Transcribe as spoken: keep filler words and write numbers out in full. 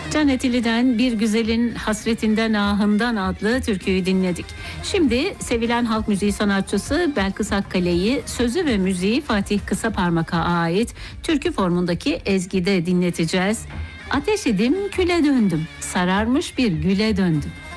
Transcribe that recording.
Can Etili'den Bir Güzelin Hasretinden Ahından adlı türküyü dinledik. Şimdi sevilen halk müziği sanatçısı Belkıs Akkale'yi sözü ve müziği Fatih Kısaparmak'a ait türkü formundaki ezgide dinleteceğiz. Ateş edim küle döndüm, sararmış bir güle döndüm.